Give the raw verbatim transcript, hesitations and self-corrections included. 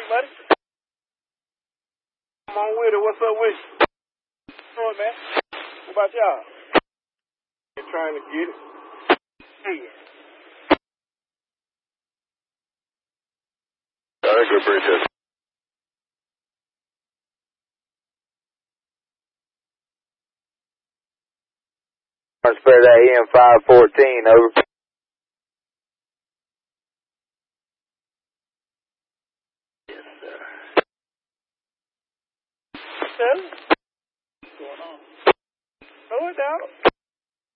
week, buddy. I'm on with it. What's up with you? What's up, man? What about y'all? You're trying to get it. Hey. I think we're pretty good. Spare that E M five fourteen, over. Yes, sir. What's going on? Slow it down.